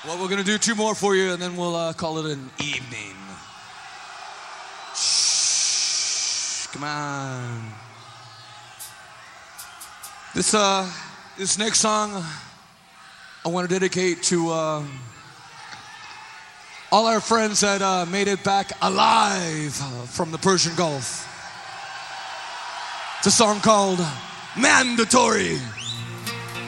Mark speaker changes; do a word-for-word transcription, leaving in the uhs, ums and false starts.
Speaker 1: Well, we're gonna do two more for you, and then we'll uh, call it an evening. Shh, come on. This uh, this next song, I want to dedicate to uh, all our friends that uh, made it back alive from the Persian Gulf. It's a song called "Mandatory."